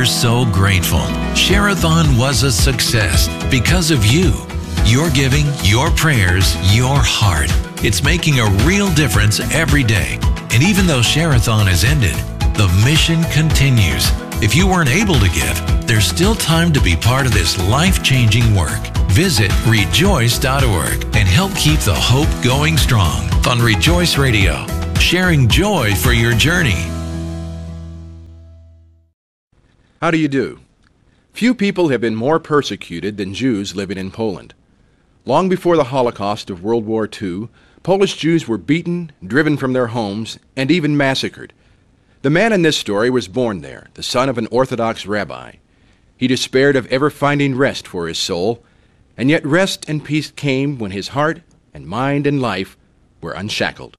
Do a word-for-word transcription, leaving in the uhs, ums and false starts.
We're so grateful. Share-a-thon was a success because of you. Your giving, your prayers, your heart. It's making a real difference every day. And even though Share-a-thon has ended, the mission continues. If you weren't able to give, there's still time to be part of this life-changing work. Visit rejoice dot org and help keep the hope going strong on Rejoice Radio, sharing joy for your journey. How do you do? Few people have been more persecuted than Jews living in Poland. Long before the Holocaust of World War Two, Polish Jews were beaten, driven from their homes, and even massacred. The man in this story was born there, the son of an Orthodox rabbi. He despaired of ever finding rest for his soul, and yet rest and peace came when his heart and mind and life were unshackled.